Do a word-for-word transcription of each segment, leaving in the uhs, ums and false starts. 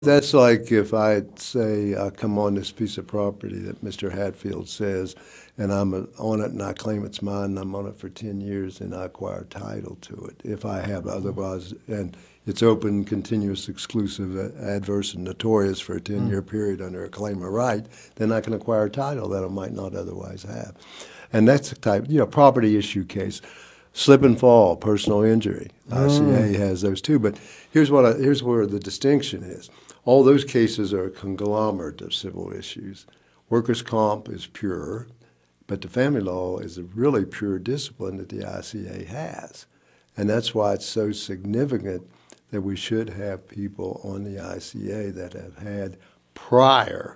That's like if I say I come on this piece of property that Mister Hatfield says, and I'm uh, on it and I claim it's mine and I'm on it for ten years and I acquire title to it. If I have otherwise, and it's open, continuous, exclusive, uh, adverse, and notorious for a ten-year period under a claim of right, then I can acquire title that I might not otherwise have. And that's the type, you know, property issue case. Slip and fall, personal injury. I C A has those too. But here's what I, here's where the distinction is. All those cases are a conglomerate of civil issues. Workers' comp is pure, but the family law is a really pure discipline that the I C A has. And that's why it's so significant that we should have people on the I C A that have had prior,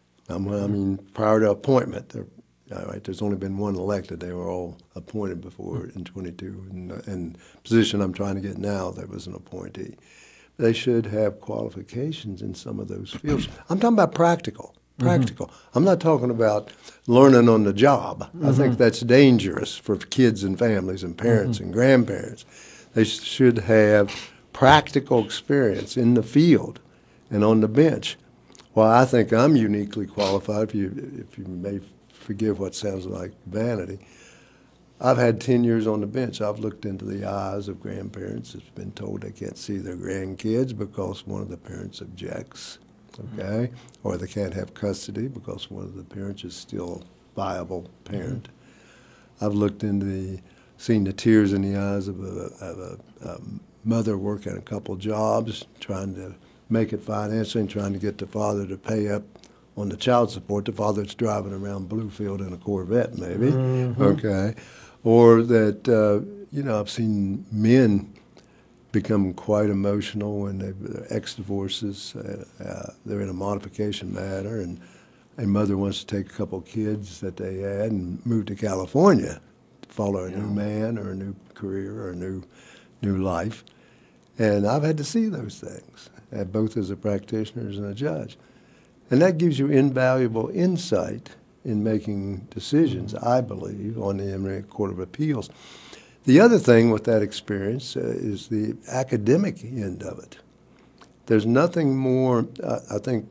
I mean, prior to appointment. All right, there's only been one elected. They were all appointed before in twenty-two. And, and the position I'm trying to get now, there was an appointee. They should have qualifications in some of those fields. I'm talking about practical, practical. Mm-hmm. I'm not talking about learning on the job. Mm-hmm. I think that's dangerous for kids and families and parents mm-hmm. and grandparents. They sh- should have practical experience in the field and on the bench. Well, I think I'm uniquely qualified, if you, if you may forgive what sounds like vanity. I've had ten years on the bench. I've looked into the eyes of grandparents that's been told they can't see their grandkids because one of the parents objects, okay? Mm-hmm. Or they can't have custody because one of the parents is still a viable parent. Mm-hmm. I've looked into the, seen the tears in the eyes of a, of a, a mother working a couple jobs, trying to make it financially and trying to get the father to pay up on the child support. The father's driving around Bluefield in a Corvette, maybe, mm-hmm. okay? Or that, uh, you know, I've seen men become quite emotional when they've ex-divorces. Uh, uh, they're in a modification matter, and a mother wants to take a couple kids that they had and move to California to follow a yeah. new man or a new career or a new, new life. And I've had to see those things, uh, both as a practitioner and a judge. And that gives you invaluable insight in making decisions, I believe, on the Emory Court of Appeals. The other thing with that experience uh, is the academic end of it. There's nothing more, uh, I think,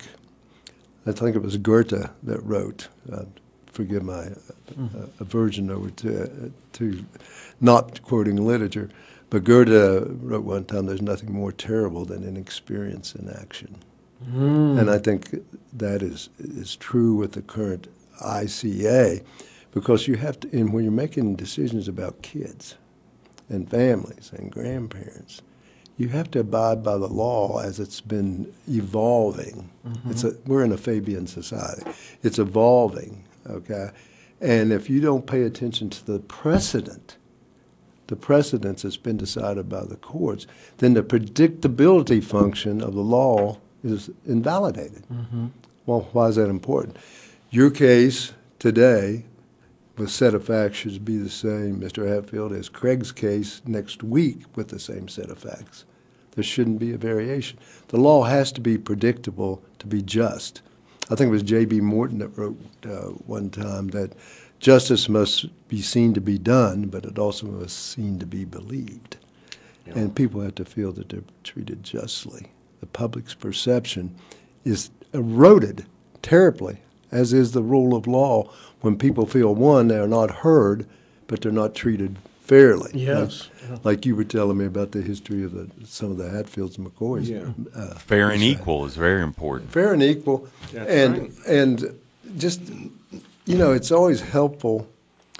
I think it was Goethe that wrote, uh, forgive my uh, mm-hmm. uh, aversion over to, uh, to not quoting literature, but Goethe wrote one time, there's nothing more terrible than inexperience in action. Mm. And I think that is is true with the current I C A, because you have to, and when you're making decisions about kids and families and grandparents, you have to abide by the law as it's been evolving. Mm-hmm. It's a, we're in a Fabian society. It's evolving, okay? And if you don't pay attention to the precedent, the precedents that's been decided by the courts, then the predictability function of the law is invalidated. Mm-hmm. Well, why is that important? Your case today, with set of facts, should be the same, Mister Hatfield, as Craig's case next week with the same set of facts. There shouldn't be a variation. The law has to be predictable to be just. I think it was J B Morton that wrote uh, one time that justice must be seen to be done, but it also must be seen to be believed. Yeah. And people have to feel that they're treated justly. The public's perception is eroded terribly, as is the rule of law, when people feel, one, they're not heard, but they're not treated fairly. Yes. Like, yeah. like you were telling me about the history of the, some of the Hatfields and McCoys. Yeah. Uh, Fair and equal is very important. Fair and equal. That's and right. And just, you know, it's always helpful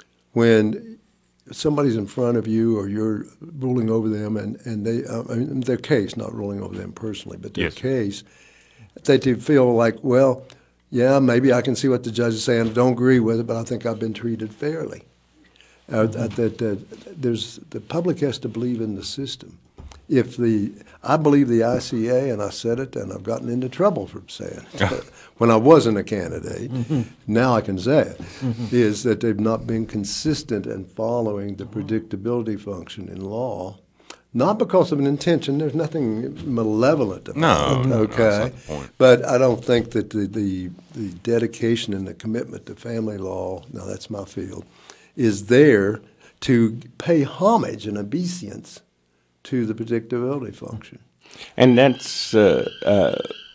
when somebody's in front of you or you're ruling over them, and, and they, uh, I mean, their case, not ruling over them personally, but their yes. case, they do feel like, well, yeah, maybe I can see what the judge is saying. I don't agree with it, but I think I've been treated fairly. Uh, that, that, that there's the public has to believe in the system. If the I believe the I C A, and I said it, and I've gotten into trouble for saying it when I wasn't a candidate. Mm-hmm. Now I can say it. Mm-hmm. Is that they've not been consistent in following the predictability function in law, not because of an intention. There's nothing malevolent about no, it. Okay, no, that's not the point. But I don't think that the, the the dedication and the commitment to family law. Now that's my field. Is there to pay homage and obeisance to the predictability function. And that's uh, uh,